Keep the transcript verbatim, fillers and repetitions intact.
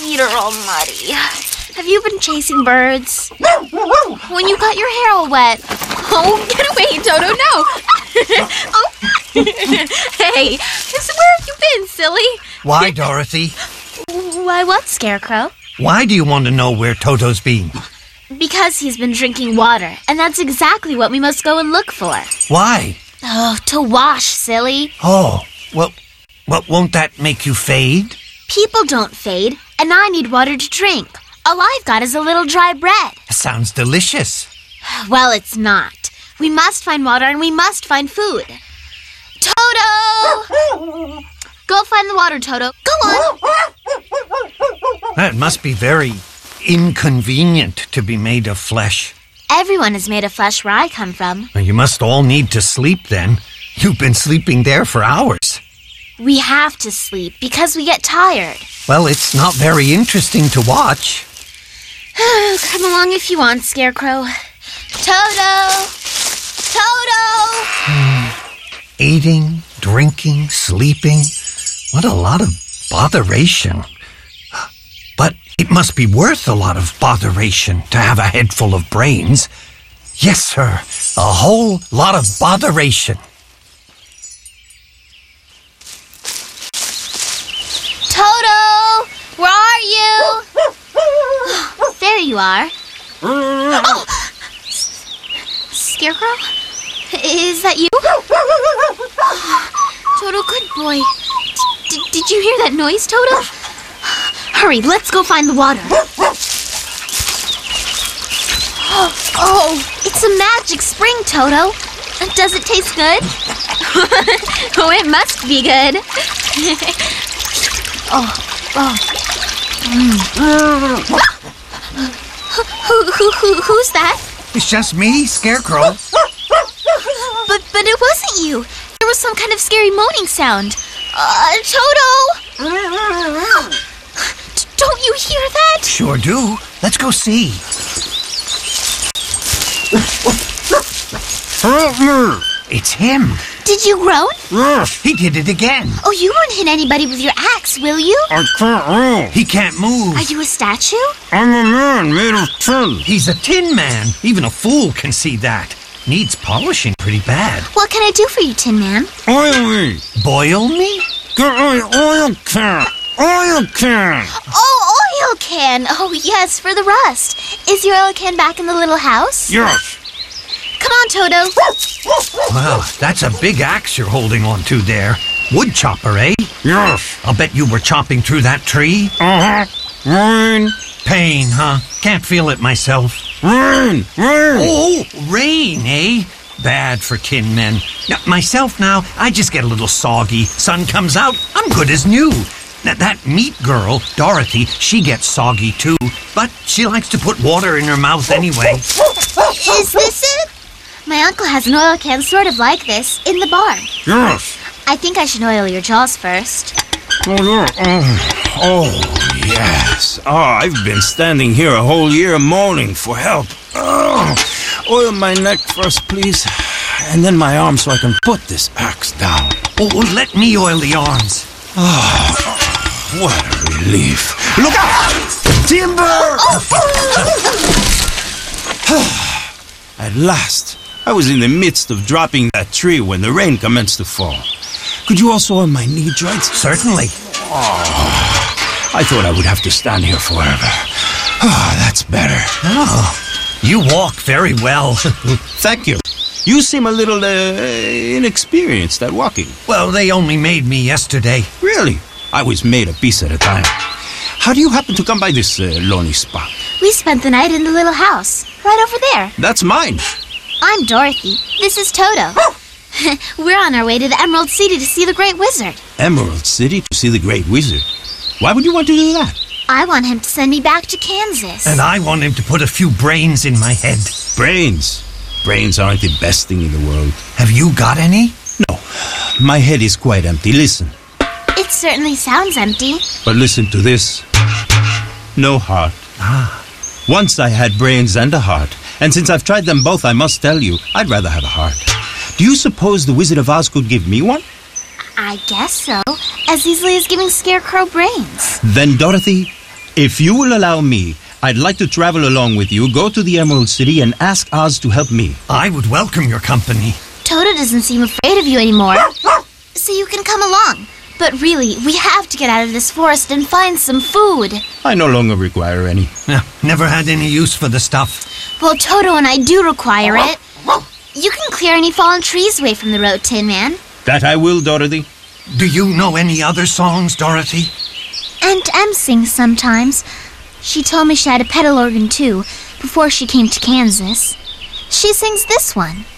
feet are all muddy. Have you been chasing birds? When you got your hair all wet. Oh, get away, Toto, no. Oh. Hey, so where have you been, silly? Why, Dorothy? Why, what, Scarecrow? Why do you want to know where Toto's been? Because he's been drinking water, and that's exactly what we must go and look for. Why? Oh, to wash, silly. Oh, well, well, won't that make you fade? People don't fade, and I need water to drink. All I've got is a little dry bread. Sounds delicious. Well, it's not. We must find water, and we must find food. Toto! Go find the water, Toto. Go on. That must be very inconvenient to be made of flesh. Everyone is made of flesh where I come from. You must all need to sleep then. You've been sleeping there for hours. We have to sleep because we get tired. Well, it's not very interesting to watch. Come along if you want, Scarecrow. Toto! Toto! Eating, drinking, sleeping. What a lot of botheration. But it must be worth a lot of botheration to have a head full of brains. Yes, sir. A whole lot of botheration. Toto! Where are you? There you are. Oh! Scarecrow? Is that you? Toto, good boy. D- did you hear that noise, Toto? Hurry, let's go find the water. Oh, it's a magic spring, Toto. Does it taste good? Oh, it must be good. Oh, oh. Mm. Who, who, who, who's that? It's just me, Scarecrow. But, but it wasn't you. There was some kind of scary moaning sound. Uh, Toto! Don't you hear that? Sure do. Let's go see. It's him. Did you groan? Yes. He did it again. Oh, you won't hit anybody with your axe, will you? I can't move. He can't move. Are you a statue? I'm a man made of tin. He's a tin man. Even a fool can see that. Needs polishing pretty bad. What can I do for you, Tin Man? Oil me. Boil me? Get my oil can. Oil can. Oh, oil can. Oh, yes, for the rust. Is your oil can back in the little house? Yes. Come on, Toto. Well, that's a big axe you're holding on to there. Wood chopper, eh? Yes. I'll bet you were chopping through that tree. Uh-huh. Rain. Pain, huh? Can't feel it myself. Rain. Rain. Oh, rain, eh? Bad for tin men. Now, myself now, I just get a little soggy. Sun comes out, I'm good as new. Now, that meat girl, Dorothy, she gets soggy too, but she likes to put water in her mouth anyway. Is this it? My uncle has an oil can sort of like this in the barn. Yes. I think I should oil your jaws first. Oh, yeah. Oh, oh, yes. Oh, I've been standing here a whole year moaning for help. Oh, oil my neck first, please. And then my arms so I can put this axe down. Oh, let me oil the arms. Oh, what a relief. Look out! Timber! At last, I was in the midst of dropping that tree when the rain commenced to fall. Could you also oil my knee joints? Certainly. Oh, I thought I would have to stand here forever. Oh, that's better. Oh, you walk very well. Thank you. You seem a little uh, inexperienced at walking. Well, they only made me yesterday. Really? I was made a piece at a time. How do you happen to come by this uh, lonely spot? We spent the night in the little house, right over there. That's mine. I'm Dorothy. This is Toto. We're on our way to the Emerald City to see the Great Wizard. Emerald City to see the Great Wizard? Why would you want to do that? I want him to send me back to Kansas. And I want him to put a few brains in my head. Brains? Brains aren't the best thing in the world. Have you got any? No. My head is quite empty. Listen. It certainly sounds empty. But listen to this. No heart. Ah. Once I had brains and a heart. And since I've tried them both, I must tell you, I'd rather have a heart. Do you suppose the Wizard of Oz could give me one? I guess so. As easily as giving Scarecrow brains. Then, Dorothy, If you will allow me, I'd like to travel along with you, go to the Emerald City, and ask Oz to help me. I would welcome your company. Toto doesn't seem afraid of you anymore, so you can come along. But really, we have to get out of this forest and find some food. I no longer require any. Eh, never had any use for the stuff. Well, Toto and I do require it. You can clear any fallen trees away from the road, Tin Man. That I will, Dorothy. Do you know any other songs, Dorothy? Aunt Em sings sometimes. She told me she had a pedal organ too, before she came to Kansas. She sings this one.